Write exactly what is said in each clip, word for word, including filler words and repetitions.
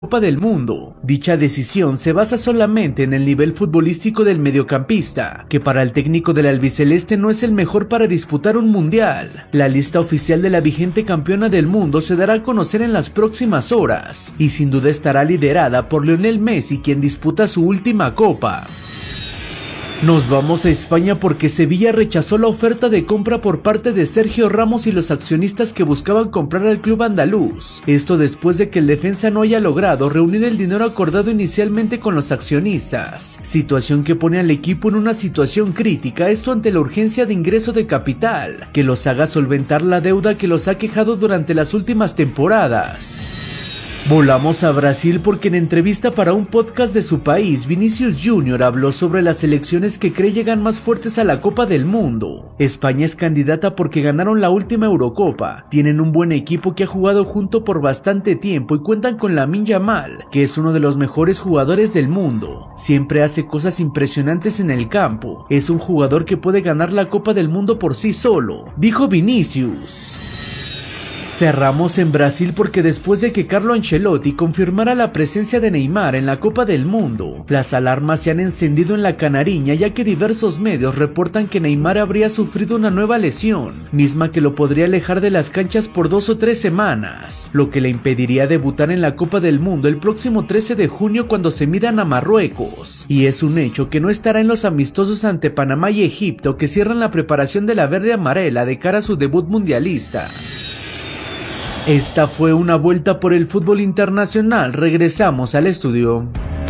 Copa del Mundo. Dicha decisión se basa solamente en el nivel futbolístico del mediocampista, que para el técnico del albiceleste no es el mejor para disputar un mundial. La lista oficial de la vigente campeona del mundo se dará a conocer en las próximas horas, y sin duda estará liderada por Lionel Messi, quien disputa su última copa. Nos vamos a España porque Sevilla rechazó la oferta de compra por parte de Sergio Ramos y los accionistas que buscaban comprar al club andaluz. Esto después de que el defensa no haya logrado reunir el dinero acordado inicialmente con los accionistas, situación que pone al equipo en una situación crítica, esto ante la urgencia de ingreso de capital, que los haga solventar la deuda que los ha quejado durante las últimas temporadas. Volamos a Brasil porque en entrevista para un podcast de su país, Vinicius Junior habló sobre las selecciones que cree llegan más fuertes a la Copa del Mundo. España es candidata porque ganaron la última Eurocopa, tienen un buen equipo que ha jugado junto por bastante tiempo y cuentan con Lamine Yamal, que es uno de los mejores jugadores del mundo. Siempre hace cosas impresionantes en el campo, es un jugador que puede ganar la Copa del Mundo por sí solo, dijo Vinicius. Cerramos en Brasil porque después de que Carlo Ancelotti confirmara la presencia de Neymar en la Copa del Mundo, las alarmas se han encendido en la Canariña, ya que diversos medios reportan que Neymar habría sufrido una nueva lesión, misma que lo podría alejar de las canchas por dos o tres semanas, lo que le impediría debutar en la Copa del Mundo el próximo trece de junio cuando se midan a Marruecos, y es un hecho que no estará en los amistosos ante Panamá y Egipto que cierran la preparación de la verde amarela de cara a su debut mundialista. Esta fue una vuelta por el fútbol internacional. Regresamos al estudio.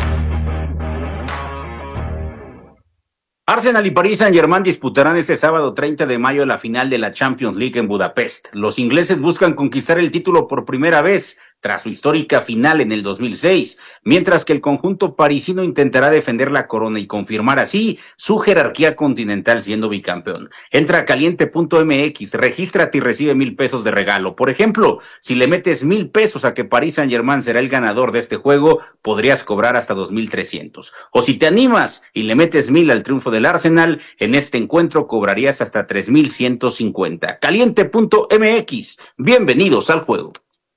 Arsenal y Paris Saint-Germain disputarán este sábado treinta de mayo la final de la Champions League en Budapest. Los ingleses buscan conquistar el título por primera vez tras su histórica final en el dos mil seis, mientras que el conjunto parisino intentará defender la corona y confirmar así su jerarquía continental siendo bicampeón. Entra a caliente punto m x, regístrate y recibe mil pesos de regalo. Por ejemplo, si le metes mil pesos a que Paris Saint-Germain será el ganador de este juego, podrías cobrar hasta dos mil trescientos. O si te animas y le metes mil al triunfo del Arsenal, en este encuentro cobrarías hasta tres mil ciento cincuenta. caliente punto m x, bienvenidos al juego.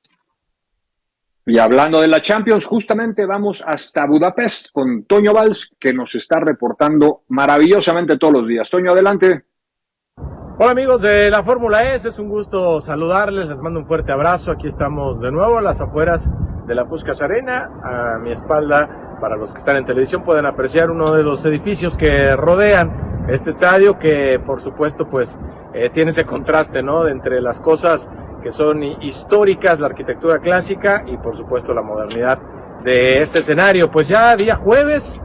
Y hablando de la Champions, justamente vamos hasta Budapest con Toño Valls, que nos está reportando maravillosamente todos los días. Toño, adelante. Hola amigos de la Fórmula E, es un gusto saludarles, les mando un fuerte abrazo. Aquí estamos de nuevo a las afueras de la Puskás Arena. A mi espalda, para los que están en televisión, pueden apreciar uno de los edificios que rodean este estadio, que por supuesto pues eh, tiene ese contraste, ¿no?, de entre las cosas que son históricas, la arquitectura clásica y por supuesto la modernidad de este escenario. Pues ya día jueves,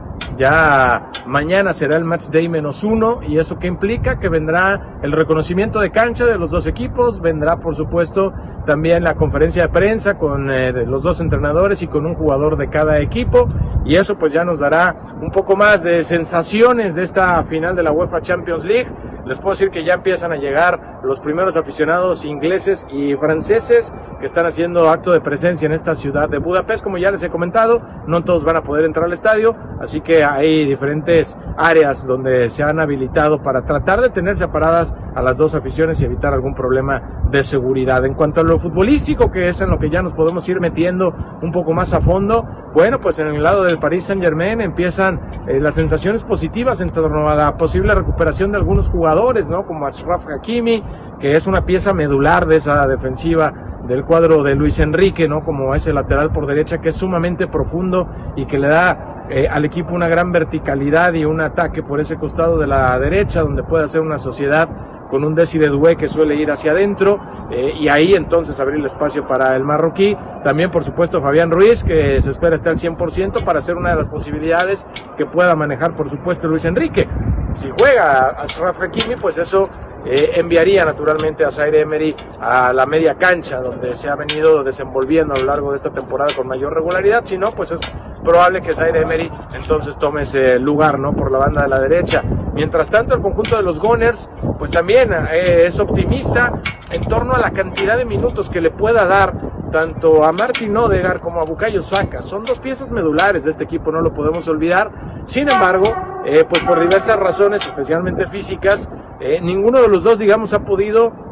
ya mañana será el match day menos uno, y eso que implica que vendrá el reconocimiento de cancha de los dos equipos, vendrá por supuesto también la conferencia de prensa con eh, de los dos entrenadores y con un jugador de cada equipo, y eso pues ya nos dará un poco más de sensaciones de esta final de la UEFA Champions League. Les puedo decir que ya empiezan a llegar los primeros aficionados ingleses y franceses que están haciendo acto de presencia en esta ciudad de Budapest. Como ya les he comentado, no todos van a poder entrar al estadio, así que hay diferentes áreas donde se han habilitado para tratar de tener separadas a las dos aficiones y evitar algún problema de seguridad. En cuanto a lo futbolístico, que es en lo que ya nos podemos ir metiendo un poco más a fondo, bueno, pues en el lado del Paris Saint-Germain empiezan eh, las sensaciones positivas en torno a la posible recuperación de algunos jugadores, ¿no?, como Achraf Hakimi, que es una pieza medular de esa defensiva del cuadro de Luis Enrique, ¿no?, como ese lateral por derecha que es sumamente profundo y que le da eh, al equipo una gran verticalidad y un ataque por ese costado de la derecha, donde puede hacer una sociedad con un Desi de Doué que suele ir hacia adentro, eh, y ahí entonces abrir el espacio para el marroquí. También por supuesto Fabián Ruiz, que se espera estar al cien por ciento para ser una de las posibilidades que pueda manejar por supuesto Luis Enrique. Si juega a Achraf Hakimi, pues eso eh, enviaría naturalmente a Zaire Emery a la media cancha, donde se ha venido desenvolviendo a lo largo de esta temporada con mayor regularidad. Si no, pues es probable que Zaire Emery entonces tome ese lugar, ¿no?, por la banda de la derecha. Mientras tanto, el conjunto de los Gunners pues también eh, es optimista en torno a la cantidad de minutos que le pueda dar tanto a Martin Odegaard como a Bukayo Saka. Son dos piezas medulares de este equipo, no lo podemos olvidar. Sin embargo, eh, pues por diversas razones, especialmente físicas, eh, ninguno de los dos, digamos, ha podido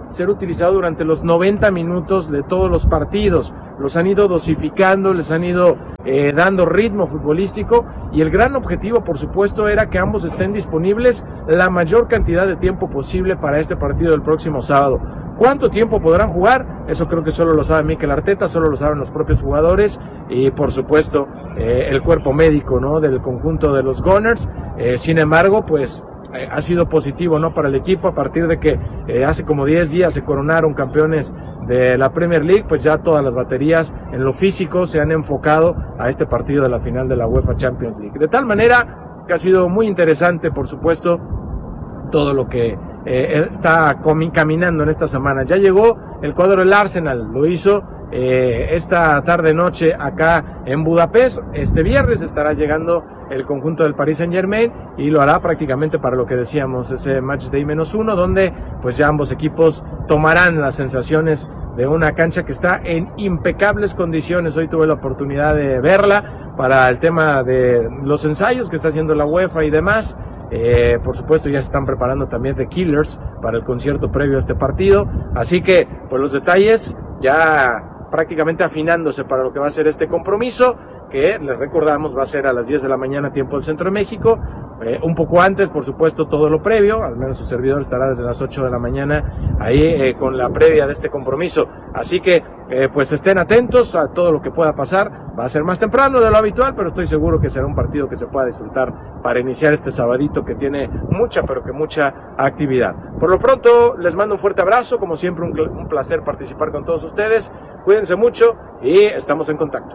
ser utilizado durante los noventa minutos de todos los partidos. Los han ido dosificando, les han ido eh, dando ritmo futbolístico, y el gran objetivo, por supuesto, era que ambos estén disponibles la mayor cantidad de tiempo posible para este partido del próximo sábado. ¿Cuánto tiempo podrán jugar? Eso creo que solo lo sabe Mikel Arteta, solo lo saben los propios jugadores y, por supuesto, eh, el cuerpo médico, ¿no?, del conjunto de los Gunners. Eh, sin embargo, pues eh, ha sido positivo, ¿no?, para el equipo. A partir de que eh, hace como diez días se coronaron campeones de la Premier League, pues ya todas las baterías en lo físico se han enfocado a este partido de la final de la UEFA Champions League. De tal manera que ha sido muy interesante, por supuesto, todo lo que eh, está caminando en esta semana. Ya llegó el cuadro del Arsenal, lo hizo eh, esta tarde noche acá en Budapest. Este viernes estará llegando el conjunto del Paris Saint Germain y lo hará prácticamente para lo que decíamos, ese match day menos uno, donde pues ya ambos equipos tomarán las sensaciones de una cancha que está en impecables condiciones. Hoy tuve la oportunidad de verla para el tema de los ensayos que está haciendo la UEFA y demás. Eh, por supuesto ya se están preparando también The Killers para el concierto previo a este partido, así que pues los detalles ya prácticamente afinándose para lo que va a ser este compromiso, que les recordamos va a ser a las diez de la mañana tiempo del Centro de México, eh, un poco antes, por supuesto, todo lo previo, al menos su servidor estará desde las ocho de la mañana ahí eh, con la previa de este compromiso, así que eh, pues estén atentos a todo lo que pueda pasar. Va a ser más temprano de lo habitual, pero estoy seguro que será un partido que se pueda disfrutar para iniciar este sabadito que tiene mucha, pero que mucha actividad. Por lo pronto, les mando un fuerte abrazo, como siempre un, un placer participar con todos ustedes, cuídense mucho y estamos en contacto.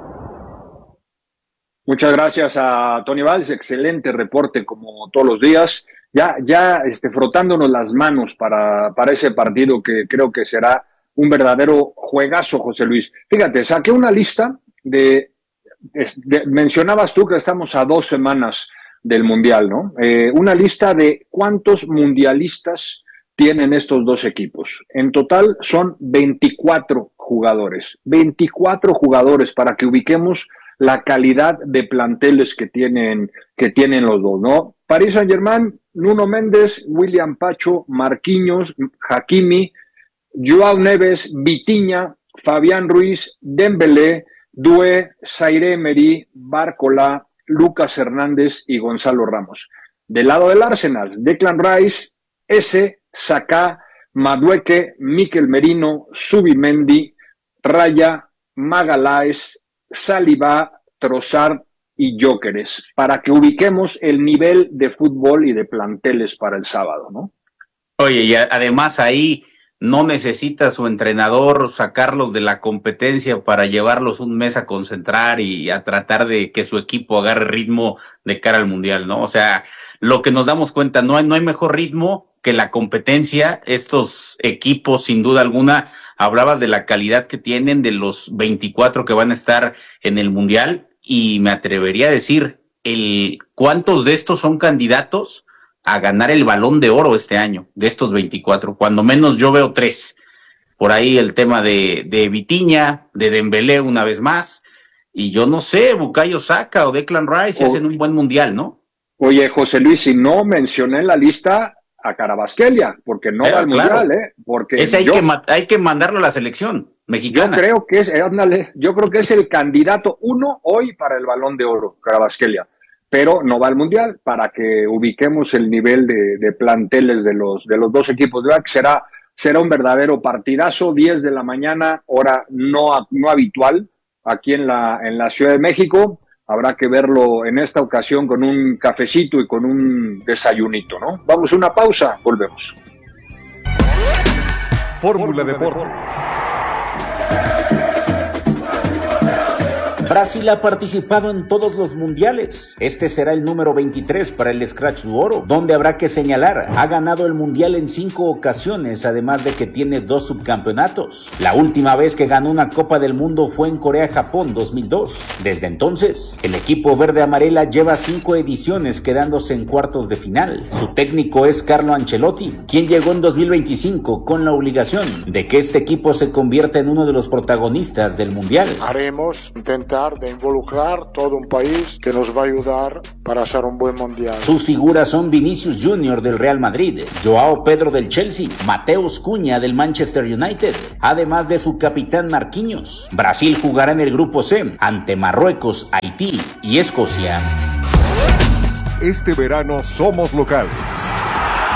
Muchas gracias a Tony Valls, excelente reporte como todos los días, ya, ya este, frotándonos las manos para, para ese partido que creo que será un verdadero juegazo, José Luis. Fíjate, saqué una lista de, de, de mencionabas tú que estamos a dos semanas del Mundial, ¿no? Eh, una lista de cuántos mundialistas tienen estos dos equipos. En total son veinticuatro jugadores, veinticuatro jugadores para que ubiquemos la calidad de planteles que tienen, que tienen los dos, ¿no? Paris Saint-Germain, Nuno Méndez, William Pacho, Marquinhos, Hakimi, Joao Neves, Vitinha, Fabián Ruiz, Dembélé, Doué, Zaire Emery, Barcola, Lucas Hernández y Gonzalo Ramos. Del lado del Arsenal, Declan Rice, Eze, Saka, Madueke, Mikel Merino, Zubimendi, Raya, Magalhaes, Saliba, Trossard y Gyökeres, para que ubiquemos el nivel de fútbol y de planteles para el sábado, ¿no? Oye, y además ahí no necesita su entrenador sacarlos de la competencia para llevarlos un mes a concentrar y a tratar de que su equipo agarre ritmo de cara al Mundial, ¿no? O sea, lo que nos damos cuenta, no hay, no hay mejor ritmo que la competencia. Estos equipos, sin duda alguna, hablabas de la calidad que tienen, de los veinticuatro que van a estar en el Mundial, y me atrevería a decir, el cuántos de estos son candidatos a ganar el Balón de Oro este año, de estos veinticuatro, cuando menos yo veo tres. Por ahí el tema de, de Vitinha, de Dembélé una vez más, y yo no sé, Bukayo Saka o Declan Rice si hacen un buen Mundial, ¿no? Oye, José Luis, si no mencioné en la lista a Carabasquelia, porque no Pero, va al claro, Mundial, ¿eh? Porque ese hay, yo, que, hay que mandarlo a la selección mexicana. Yo creo que es, ándale, yo creo que es el candidato uno hoy para el Balón de Oro, Carabasquelia, pero no va al Mundial, para que ubiquemos el nivel de, de planteles de los, de los dos equipos. ¿Verdad? Que será, será un verdadero partidazo, diez de la mañana, hora no, no habitual, aquí en la, en la Ciudad de México. Habrá que verlo en esta ocasión con un cafecito y con un desayunito, ¿no? Vamos a una pausa, volvemos. Fórmula Deportes. Brasil ha participado en todos los mundiales. Este será el número veintitrés para el Scratch du Oro, donde habrá que señalar, ha ganado el mundial en cinco ocasiones, además de que tiene dos subcampeonatos. La última vez que ganó una Copa del Mundo fue en Corea-Japón dos mil dos. Desde entonces, el equipo verde-amarela lleva cinco ediciones quedándose en cuartos de final. Su técnico es Carlo Ancelotti, quien llegó en dos mil veinticinco con la obligación de que este equipo se convierta en uno de los protagonistas del mundial. Haremos intentar apoyar, de involucrar todo un país que nos va a ayudar para hacer un buen mundial. Sus figuras son Vinicius Junior del Real Madrid, Joao Pedro del Chelsea, Mateus Cunha del Manchester United, además de su capitán Marquinhos. Brasil jugará en el grupo C ante Marruecos, Haití y Escocia. Este verano somos locales.